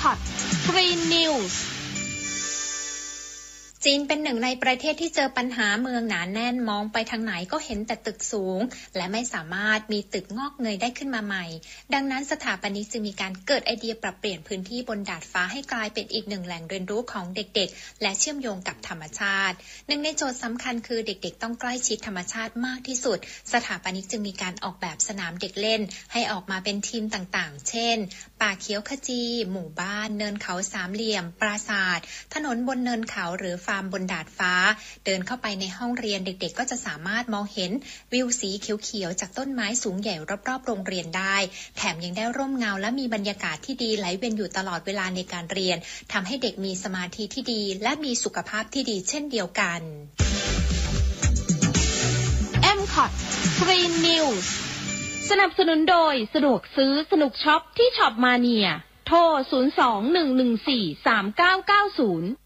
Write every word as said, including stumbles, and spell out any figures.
คอต Green News จีนเป็นหนึ่งในประเทศที่เจอปัญหาเมืองหนาแน่นมองไปทางไหนก็เห็นแต่ตึกสูงและไม่สามารถมีตึกงอกเงยได้ขึ้นมาใหม่ดังนั้นสถาปนิกจึงมีการเกิดไอเดียปรับเปลี่ยนพื้นที่บนดาดฟ้าให้กลายเป็นอีกหนึ่งแหล่งเรียนรู้ของเด็กๆและเชื่อมโยงกับธรรมชาติหนึ่งในโจทย์สำคัญคือเด็กๆต้องใกล้ชิดธรรมชาติมากที่สุดสถาปนิกจึงมีการออกแบบสนามเด็กเล่นให้ออกมาเป็นทีมต่างๆเช่นป่าเขียวขจีหมู่บ้านเนินเขาสามเหลี่ยมปราสาทถนนบนเนินเขาหรือฟาร์มบนดาดฟ้าเดินเข้าไปในห้องเรียนเด็กๆก็จะสามารถมองเห็นวิวสีเขียวๆจากต้นไม้สูงใหญ่รอบๆโรงเรียนได้แถมยังได้ร่มเงาและมีบรรยากาศที่ดีไหลเวียนอยู่ตลอดเวลาในการเรียนทำให้เด็กมีสมาธิที่ดีและมีสุขภาพที่ดีเช่นเดียวกันเอ็ม คอต Green News สนับสนุนโดยสะดวกซื้อสนุกช็อปที่ช็อปมาเนียโทรศูนย์ สอง หนึ่ง หนึ่ง สี่ สาม เก้า เก้า ศูนย์